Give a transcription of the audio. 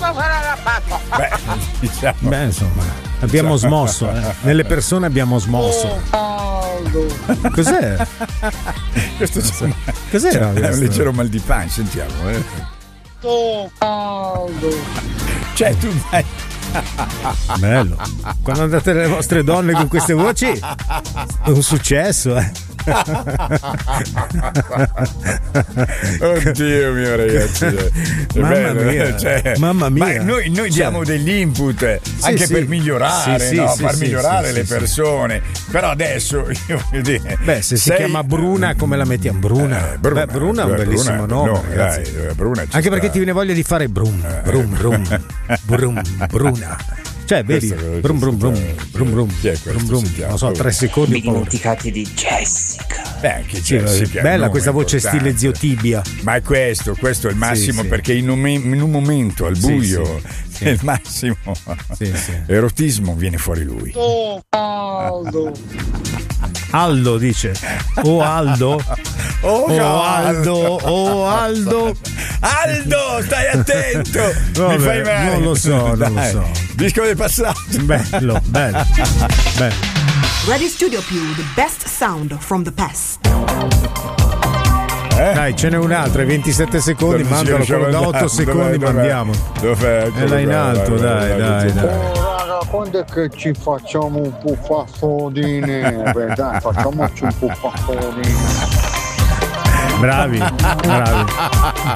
cosa sarà la patria? Diciamo. Beh, insomma, abbiamo smosso, nelle persone abbiamo smosso. Cos'è? Questo Cos'era? È un leggero mal di pancia, sentiamo. Cioè, tu vai. Bello. Quando andate le vostre donne con queste voci è un successo, Oddio mio ragazzi, è mamma bello, mia, cioè, mamma mia. Ma noi diamo degli input anche per migliorare, far migliorare le persone. Però adesso io voglio dire, se si chiama Bruna, come la mettiamo? Bruna. Bruna è un bellissimo nome, ragazzi. Bruna anche perché ti viene voglia di fare Bruna. Cioè, vedi, brum brum brum brum brum. Chi è questo? Brum, non so, 3 secondi. Mi dimenticate di Jessica. Anche Jessica. Bella questa voce importante. stile Zio Tibia. Ma è questo è il massimo, perché in un momento al buio è il massimo. Erotismo, viene fuori lui. Aldo dice. Aldo. Aldo, stai attento. Mi fai male. Non lo so. Disco del passato. Bello. Radio Studio Più, the best sound from the past. Dai, ce n'è un'altra, 27 secondi, mandalo da 8 secondi, mandiamo. Dov'è? È là in alto, dai. Raga, quando è che ci facciamo un puffaffo di neve? Dai, facciamoci un puffaffo di neve. Bravi.